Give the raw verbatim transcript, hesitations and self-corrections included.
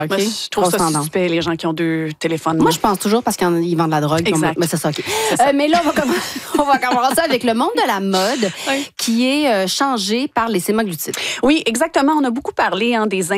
Okay. Moi, je trouve Grosse ça tendance. suspect, les gens qui ont deux téléphones. Moi, je pense toujours parce qu'ils vendent de la drogue. Exact. Mais c'est ça, OK. C'est ça. Euh, mais là, on va, commencer, on va commencer avec le monde de la mode Oui. qui est euh, changé par les sémaglutides. Oui, exactement. On a beaucoup parlé hein, des